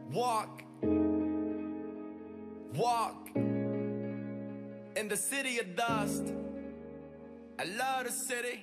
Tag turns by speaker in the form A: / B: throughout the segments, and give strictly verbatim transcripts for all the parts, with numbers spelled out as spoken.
A: Walk, walk in the city of dust. I love the city.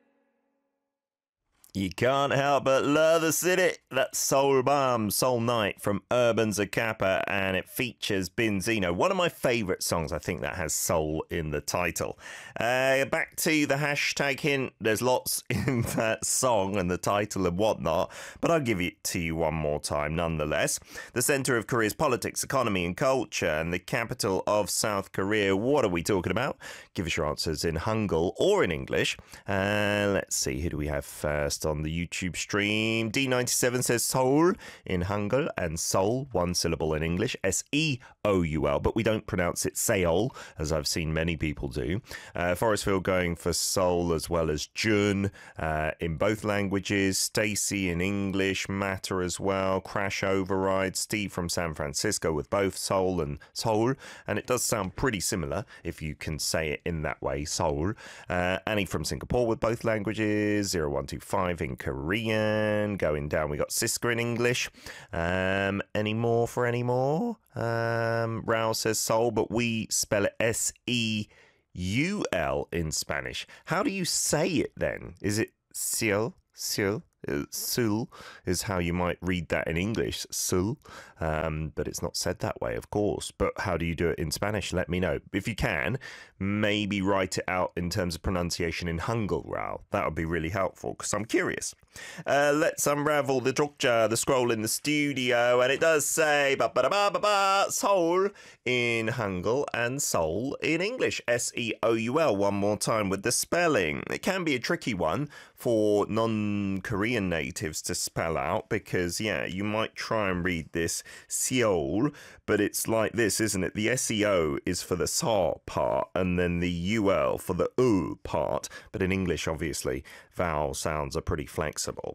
B: You can't help but love the city. That's Soul Bomb, Soul Night from Urban Zacapa, and it features Benzino. One of my favourite songs, I think, that has soul in the title. Uh, back to the hashtag hint. There's lots in that song and the title and whatnot, but I'll give it to you one more time nonetheless. The centre of Korea's politics, economy and culture, and the capital of South Korea. What are we talking about? Give us your answers in Hangul or in English. Uh, let's see, who do we have first on the YouTube stream? D ninety-seven says Seoul in Hangul and Seoul, one syllable in English, S E O U L, but we don't pronounce it Seoul, as I've seen many people do. Uh, Forestfield going for Seoul as well as Jun uh, in both languages. Stacy in English, Matter as well. Crash Override. Steve from San Francisco with both Seoul and Seoul, and it does sound pretty similar if you can say it in that way, Seoul. Uh, Annie from Singapore with both languages. zero one two five in Korean. Going down, we got Siska in English. Um, any more for any more? Um, Rao says Seoul, but we spell it S E U L in Spanish. How do you say it then? Is it Seoul? Seoul? Seoul is how you might read that in English, Seoul, um, but it's not said that way, of course. But how do you do it in Spanish? Let me know. If you can, maybe write it out in terms of pronunciation in Hangul, Rao. That would be really helpful, because I'm curious. Uh, let's unravel the Jokja, the scroll in the studio, and it does say ba ba ba ba ba Seoul in Hangul and Seoul in English, S E O U L. One more time with the spelling. It can be a tricky one for non-Korean natives to spell out because, yeah, you might try and read this Seoul, but it's like this, isn't it? The S E O is for the sa part and then the U L for the U part. But in English, obviously, vowel sounds are pretty flexible.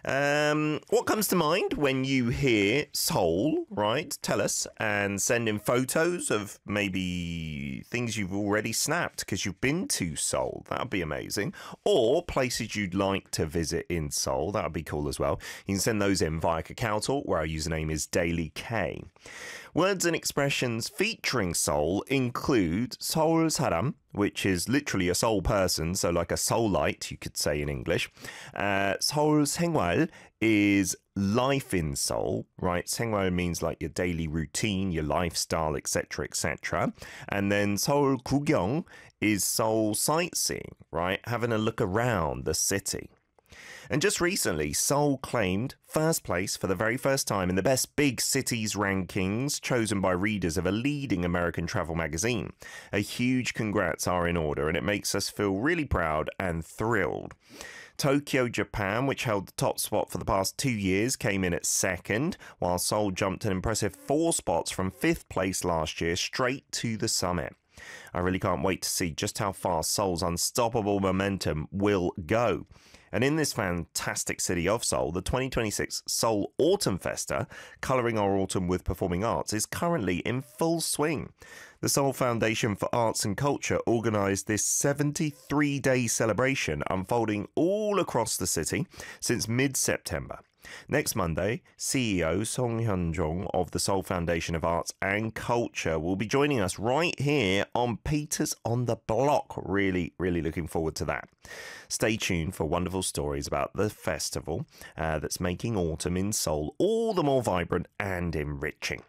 B: Um, what comes to mind when you hear Seoul, right? Tell us and send in photos of maybe things you've already snapped because you've been to Seoul. That would be amazing. Or places you'd like to visit in Seoul. That would be cool as well. You can send those in via KakaoTalk, where our username is Daily K. Words and expressions featuring Seoul include Seoul 사람, which is literally a soul person, so like a soulite, you could say in English. Uh, Seoul 생활 is life in Seoul, right? 생활 means like your daily routine, your lifestyle, et cetera, et cetera. And then Seoul 구경 is Seoul sightseeing, right? Having a look around the city. And just recently, Seoul claimed first place for the very first time in the Best Big Cities rankings chosen by readers of a leading American travel magazine. A huge congrats are in order, and it makes us feel really proud and thrilled. Tokyo, Japan, which held the top spot for the past two years, came in at second, while Seoul jumped an impressive four spots from fifth place last year straight to the summit. I really can't wait to see just how far Seoul's unstoppable momentum will go. And in this fantastic city of Seoul, the twenty twenty-six Seoul Autumn Festa, colouring our autumn with performing arts, is currently in full swing. The Seoul Foundation for Arts and Culture organised this seventy-three day celebration unfolding all across the city since mid-September. Next Monday, C E O Song Hyun-jong of the Seoul Foundation of Arts and Culture will be joining us right here on Peters on the Block. Really, really looking forward to that. Stay tuned for wonderful stories about the festival uh, that's making autumn in Seoul all the more vibrant and enriching.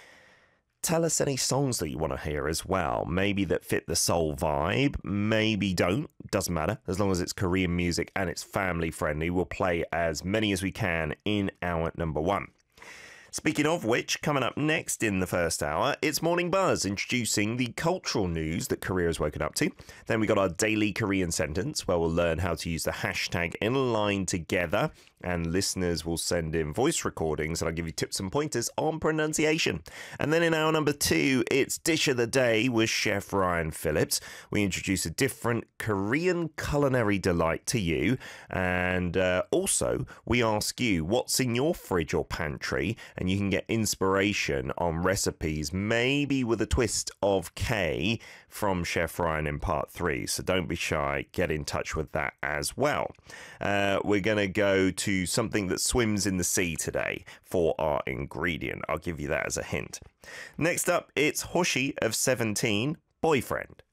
B: Tell us any songs that you want to hear as well. Maybe that fit the Seoul vibe, maybe don't. Doesn't matter. As long as it's Korean music and it's family friendly, we'll play as many as we can in hour number one. Speaking of which, coming up next in the first hour, it's Morning Buzz, introducing the cultural news that Korea has woken up to. Then we got our daily Korean sentence, where we'll learn how to use the hashtag in line together, and listeners will send in voice recordings, and I'll give you tips and pointers on pronunciation. And then in hour number two, it's Dish of the Day with Chef Ryan Phillips. We introduce a different Korean culinary delight to you, and uh, also we ask you what's in your fridge or pantry, and you can get inspiration on recipes, maybe with a twist of K from Chef Ryan in part three. So don't be shy, get in touch with that as well. Uh, we're going to go to to something that swims in the sea today for our ingredient. I'll give you that as a hint. Next up, it's Hoshi of seventeen, Boyfriend.